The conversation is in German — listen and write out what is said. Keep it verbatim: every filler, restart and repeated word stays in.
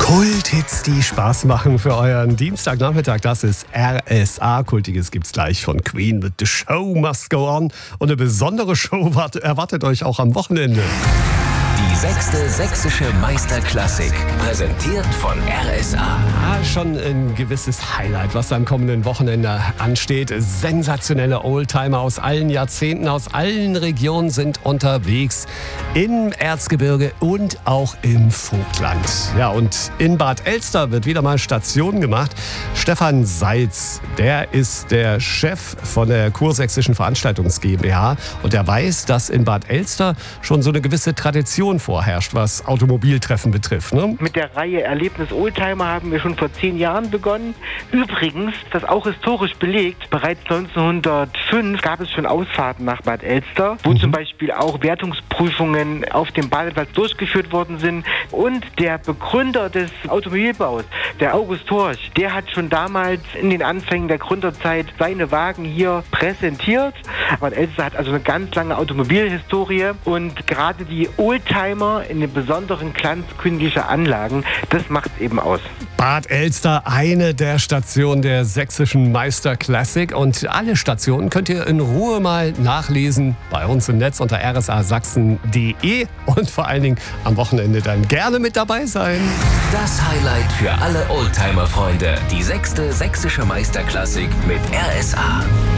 Kulthits, die Spaß machen für euren Dienstagnachmittag. Das ist R S A. Kultiges gibt's gleich von Queen mit The Show Must Go On. Und eine besondere Show erwartet euch auch am Wochenende. Die sechste sächsische Meisterklassik, präsentiert von R S A. Ah, schon ein gewisses Highlight, was am kommenden Wochenende ansteht. Sensationelle Oldtimer aus allen Jahrzehnten, aus allen Regionen sind unterwegs. Im Erzgebirge und auch im Vogtland. Ja, und in Bad Elster wird wieder mal Station gemacht. Stefan Seitz, der ist der Chef von der Kursächsischen Veranstaltungs GmbH. Und er weiß, dass in Bad Elster schon so eine gewisse Tradition vorherrscht, was Automobiltreffen betrifft. Ne? Mit der Reihe Erlebnis Oldtimer haben wir schon vor zehn Jahren begonnen. Übrigens, das auch historisch belegt, bereits neunzehnhundertfünf gab es schon Ausfahrten nach Bad Elster, wo mhm. zum Beispiel auch Wertungsprüfungen auf dem Badeplatz durchgeführt worden sind. Und der Begründer des Automobilbaus, der August Horch, der hat schon damals in den Anfängen der Gründerzeit seine Wagen hier präsentiert. Bad Elster hat also eine ganz lange Automobilhistorie und gerade die Oldtimer in den besonderen Glanz künstlicher Anlagen, das macht es eben aus. Bad Elster, eine der Stationen der sächsischen Meisterklassik. Und alle Stationen könnt ihr in Ruhe mal nachlesen bei uns im Netz unter r s a sachsen punkt d e und vor allen Dingen am Wochenende dann gerne mit dabei sein. Das Highlight für alle Oldtimer-Freunde, die sechste sächsische Meisterklassik mit R S A.